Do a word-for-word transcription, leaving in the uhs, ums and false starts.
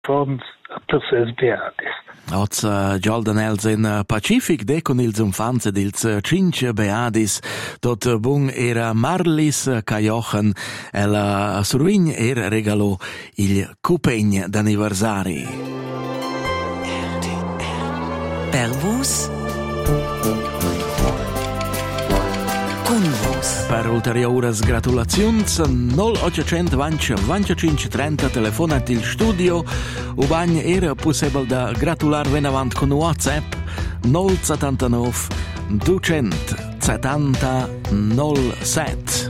Fonds attuas beatis. Oz Jordan Els in Pacific de con ils umfans ed ils cinque beadis tot bun era Marlis Cajochen e la survign era regalò il cupegn d'anniversari. Per vos con vos. Per ulteriores gratulazions null ottocento venti venticinque trenta telefonat il studio u bagn era possibile da gratular venavant con WhatsApp null settantanove duecento settanta null sette.